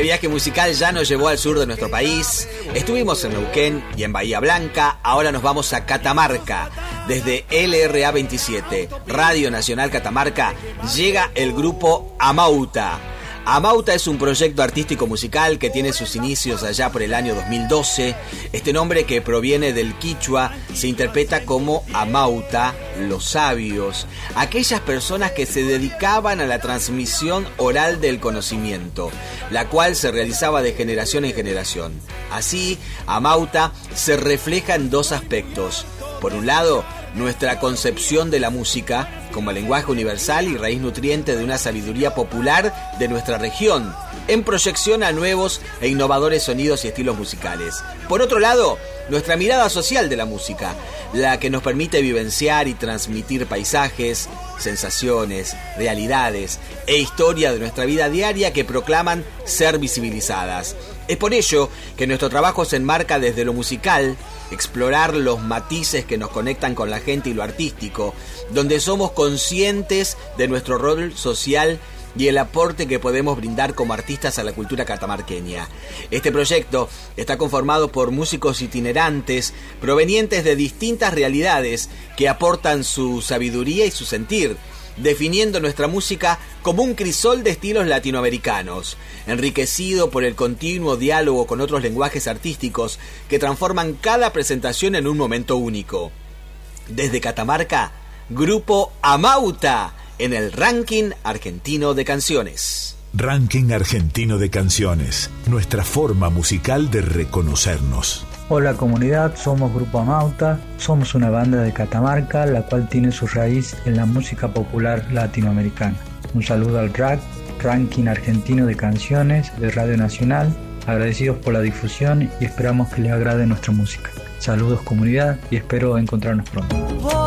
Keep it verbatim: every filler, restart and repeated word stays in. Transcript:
viaje musical ya nos llevó al sur de nuestro país. Estuvimos en Neuquén y en Bahía Blanca. Ahora nos vamos a Catamarca. Desde L R A veintisiete, Radio Nacional Catamarca, llega el grupo Amauta. Amauta es un proyecto artístico musical que tiene sus inicios allá por el año dos mil doce. Este nombre, que proviene del quichua, se interpreta como Amauta, los sabios, aquellas personas que se dedicaban a la transmisión oral del conocimiento, la cual se realizaba de generación en generación. Así, Amauta se refleja en dos aspectos. Por un lado, nuestra concepción de la música como lenguaje universal y raíz nutriente de una sabiduría popular de nuestra región, en proyección a nuevos e innovadores sonidos y estilos musicales. Por otro lado, nuestra mirada social de la música, la que nos permite vivenciar y transmitir paisajes, sensaciones, realidades e historia de nuestra vida diaria que proclaman ser visibilizadas. Es por ello que nuestro trabajo se enmarca desde lo musical, explorar los matices que nos conectan con la gente y lo artístico, donde somos conscientes de nuestro rol social y el aporte que podemos brindar como artistas a la cultura catamarqueña. Este proyecto está conformado por músicos itinerantes provenientes de distintas realidades que aportan su sabiduría y su sentir, definiendo nuestra música como un crisol de estilos latinoamericanos, enriquecido por el continuo diálogo con otros lenguajes artísticos que transforman cada presentación en un momento único. Desde Catamarca, Grupo Amauta, en el Ranking Argentino de Canciones. Ranking Argentino de Canciones, nuestra forma musical de reconocernos. Hola comunidad, somos Grupo Amauta, somos una banda de Catamarca, la cual tiene su raíz en la música popular latinoamericana. Un saludo al R A C, Ranking Argentino de Canciones de Radio Nacional, agradecidos por la difusión y esperamos que les agrade nuestra música. Saludos comunidad y espero encontrarnos pronto.